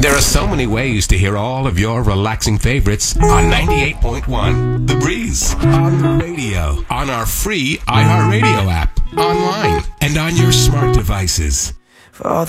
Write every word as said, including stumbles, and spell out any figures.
There are so many ways to hear all of your relaxing favorites on ninety-eight point one The Breeze. On the radio, on our free iHeartRadio app, online, and on your smart devices. For all